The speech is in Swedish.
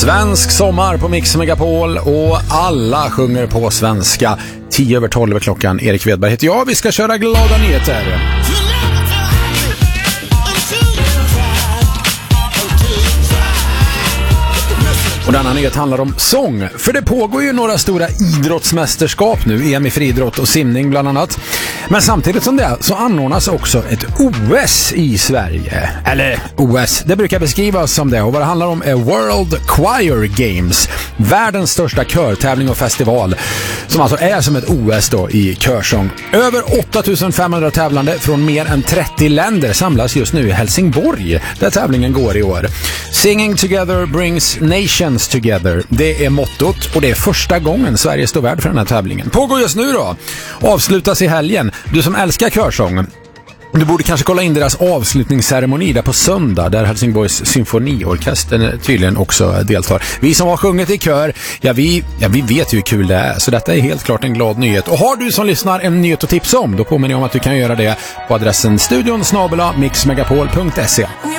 Svensk sommar på Mix Megapol och alla sjunger på svenska. 10:12 klockan. Erik Wedberg heter jag. Vi ska köra glada nyheter. Och denna nyhet handlar om sång. För det pågår ju några stora idrottsmästerskap nu. EM i friidrott och simning bland annat. Men samtidigt som det så anordnas också ett OS i Sverige. Eller OS, det brukar beskrivas som det. Och vad det handlar om är World Choir Games. Världens största körtävling och festival. Som alltså är som ett OS då i körsång. Över 8500 tävlande från mer än 30 länder samlas just nu i Helsingborg. Där tävlingen går i år. Singing together brings nations together. Det är mottot och det är första gången Sverige står värd för den här tävlingen. Pågår just nu då. Avslutas i helgen. Du som älskar körsång, du borde kanske kolla in deras avslutningsceremoni där på söndag, där Helsingborgs symfoniorkester tydligen också deltar. Vi som har sjungit i kör, vi vet ju hur kul det är, så detta är helt klart en glad nyhet. Och har du som lyssnar en nyhet att tipsa om, då påminner jag om att du kan göra det på adressen studion@mixmegapol.se.